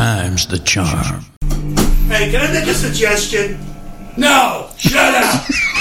time's the charm. Hey, can I make a suggestion? No! Shut up!